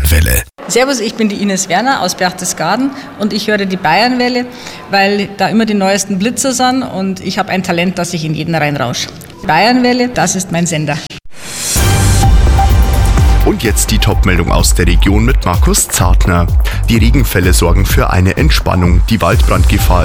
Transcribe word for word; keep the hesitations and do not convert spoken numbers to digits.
Bayernwelle. Servus, ich bin die Ines Werner aus Berchtesgaden und ich höre die Bayernwelle, weil da immer die neuesten Blitzer sind und ich habe ein Talent, dass ich in jeden reinrausche. Bayernwelle, das ist mein Sender. Und jetzt die Top-Meldung aus der Region mit Markus Zartner. Die Regenfälle sorgen für eine Entspannung. Die Waldbrandgefahr